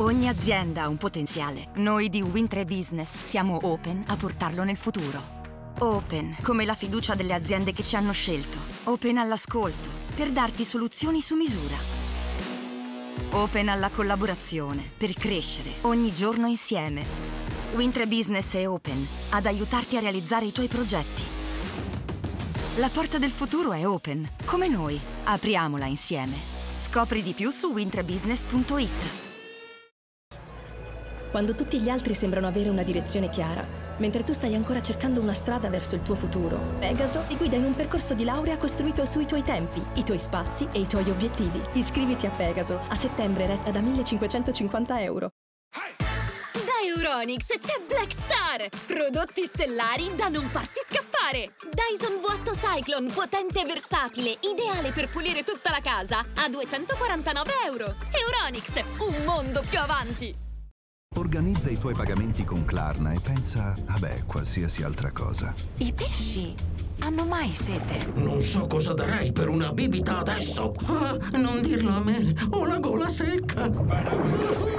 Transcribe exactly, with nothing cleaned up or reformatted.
Ogni azienda ha un potenziale. Noi di Wintre Business siamo open a portarlo nel futuro. Open, come la fiducia delle aziende che ci hanno scelto. Open all'ascolto, per darti soluzioni su misura. Open alla collaborazione, per crescere ogni giorno insieme. Wintre Business è open ad aiutarti a realizzare i tuoi progetti. La porta del futuro è open, come noi. Apriamola insieme. Scopri di più su wintrebusiness punto it. Quando tutti gli altri sembrano avere una direzione chiara, mentre tu stai ancora cercando una strada verso il tuo futuro, Pegaso ti guida in un percorso di laurea costruito sui tuoi tempi, i tuoi spazi e i tuoi obiettivi. Iscriviti a Pegaso, a settembre retta da millecinquecentocinquanta euro. Da Euronics c'è Black Star! Prodotti stellari da non farsi scappare! Dyson Vuotto Cyclone, potente e versatile, ideale per pulire tutta la casa, a duecentoquarantanove euro. Euronics, un mondo più avanti! Organizza i tuoi pagamenti con Klarna e pensa, vabbè, qualsiasi altra cosa. I pesci hanno mai sete? Non so cosa darei per una bibita adesso. Ah, non dirlo a me, ho la gola secca.